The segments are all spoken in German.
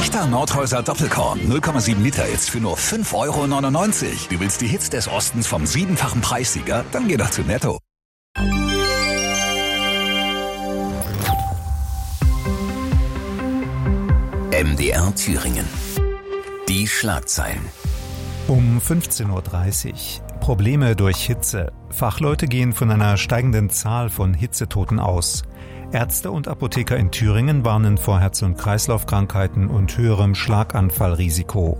Echter Nordhäuser Doppelkorn 0,7 Liter jetzt für nur 5,99 €. Du willst die Hits des Ostens vom 7-fachen Preissieger? Dann geh doch zu Netto. MDR Thüringen. Die Schlagzeilen. Um 15:30 Uhr. Probleme durch Hitze. Fachleute gehen von einer steigenden Zahl von Hitzetoten aus. Ärzte und Apotheker in Thüringen warnen vor Herz- und Kreislaufkrankheiten und höherem Schlaganfallrisiko.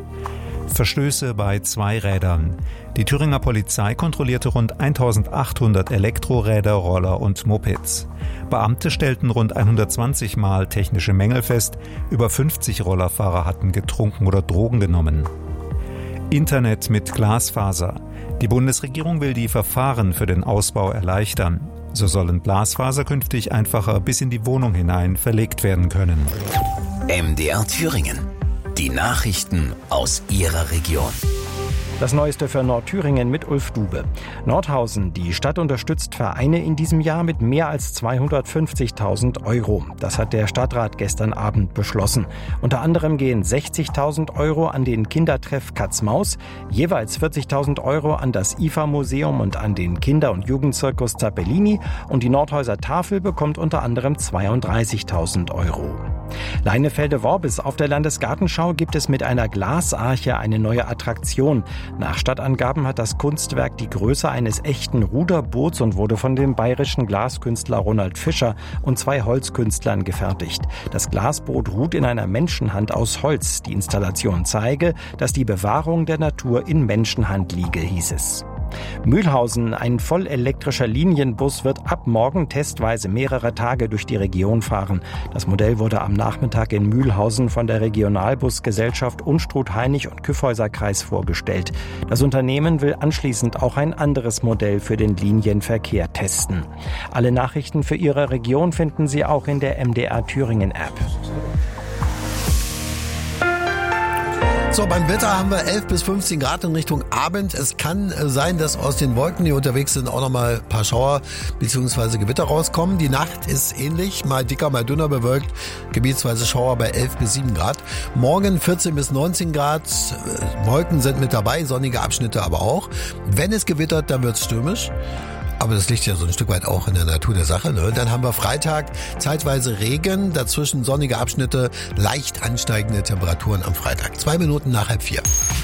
Verstöße bei Zweirädern. Die Thüringer Polizei kontrollierte rund 1800 Elektroräder, Roller und Mopeds. Beamte stellten rund 120 Mal technische Mängel fest. Über 50 Rollerfahrer hatten getrunken oder Drogen genommen. Internet mit Glasfaser. Die Bundesregierung will die Verfahren für den Ausbau erleichtern. So sollen Glasfaser künftig einfacher bis in die Wohnung hinein verlegt werden können. MDR Thüringen. Die Nachrichten aus Ihrer Region. Das Neueste für Nordthüringen mit Ulf Dube. Nordhausen. Die Stadt unterstützt Vereine in diesem Jahr mit mehr als 250.000 €. Das hat der Stadtrat gestern Abend beschlossen. Unter anderem gehen 60.000 € an den Kindertreff Katz-Maus, jeweils 40.000 € an das IFA-Museum und an den Kinder- und Jugendzirkus Zappellini und die Nordhäuser Tafel bekommt unter anderem 32.000 €. Leinefelde-Worbis. Auf der Landesgartenschau gibt es mit einer Glasarche eine neue Attraktion. Nach Stadtangaben hat das Kunstwerk die Größe eines echten Ruderboots und wurde von dem bayerischen Glaskünstler Ronald Fischer und 2 Holzkünstlern gefertigt. Das Glasboot ruht in einer Menschenhand aus Holz. Die Installation zeige, dass die Bewahrung der Natur in Menschenhand liege, hieß es. Mühlhausen. Ein vollelektrischer Linienbus wird ab morgen testweise mehrere Tage durch die Region fahren. Das Modell wurde am Nachmittag in Mühlhausen von der Regionalbusgesellschaft Unstrut-Hainich und Kyffhäuser-Kreis vorgestellt. Das Unternehmen will anschließend auch ein anderes Modell für den Linienverkehr testen. Alle Nachrichten für Ihre Region finden Sie auch in der MDR Thüringen App. So, beim Wetter haben wir 11 bis 15 Grad in Richtung Abend. Es kann sein, dass aus den Wolken, die unterwegs sind, auch nochmal ein paar Schauer bzw. Gewitter rauskommen. Die Nacht ist ähnlich, mal dicker, mal dünner bewölkt. Gebietsweise Schauer bei 11 bis 7 Grad. Morgen 14 bis 19 Grad. Wolken sind mit dabei, sonnige Abschnitte aber auch. Wenn es gewittert, dann wird es stürmisch. Aber das liegt ja so ein Stück weit auch in der Natur der Sache, ne? Dann haben wir Freitag zeitweise Regen, dazwischen sonnige Abschnitte, leicht ansteigende Temperaturen am Freitag. 2 Minuten nach 3:30.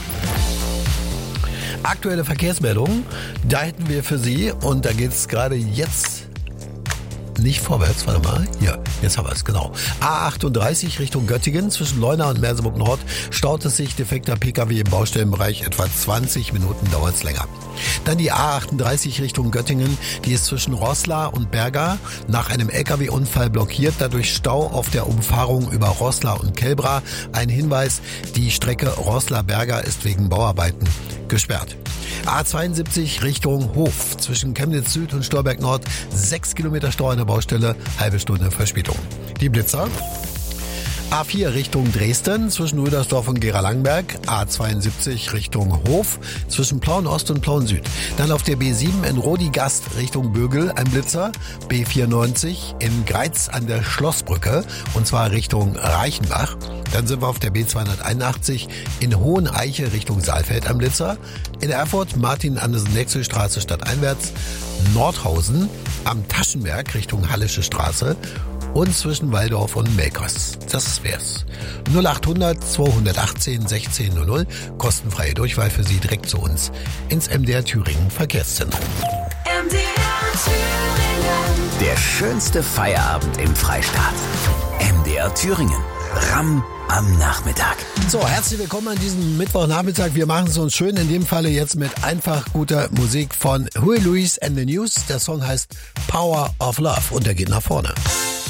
Aktuelle Verkehrsmeldungen, da hätten wir für Sie, und da geht es gerade jetzt nicht vorwärts, warte mal, hier, jetzt haben wir es, genau. A38 Richtung Göttingen, zwischen Leuna und Merseburg Nord staut es sich, defekter Pkw im Baustellenbereich, etwa 20 Minuten dauert es länger. Dann die A38 Richtung Göttingen, die ist zwischen Roßla und Berga nach einem Lkw-Unfall blockiert, dadurch Stau auf der Umfahrung über Roßla und Kelbra. Ein Hinweis, die Strecke Roßla-Berga ist wegen Bauarbeiten gesperrt. A72 Richtung Hof, zwischen Chemnitz Süd und Stolberg Nord, 6 Kilometer Stau an der Baustelle, halbe Stunde Verspätung. Die Blitzer. A4 Richtung Dresden, zwischen Rüdersdorf und Gera-Langberg. A72 Richtung Hof, zwischen Plauen Ost und Plauen Süd. Dann auf der B7 in Rodigast Richtung Bögel ein Blitzer. B94 in Greiz an der Schlossbrücke, und zwar Richtung Reichenbach. Dann sind wir auf der B281 in Hoheneiche Richtung Saalfeld am Blitzer. In Erfurt Martin-Andersen-Nexel-Straße stadteinwärts. Nordhausen am Taschenberg Richtung Hallische Straße. Und zwischen Waldorf und Melkers. Das wär's. 0800 218 1600. Kostenfreie Durchwahl für Sie direkt zu uns ins MDR Thüringen Verkehrszentrum. MDR Thüringen. Der schönste Feierabend im Freistaat. MDR Thüringen. Ramm am Nachmittag. So, herzlich willkommen an diesem Mittwochnachmittag. Wir machen es uns schön, in dem Falle jetzt mit einfach guter Musik von Huey Lewis and the News. Der Song heißt Power of Love und der geht nach vorne.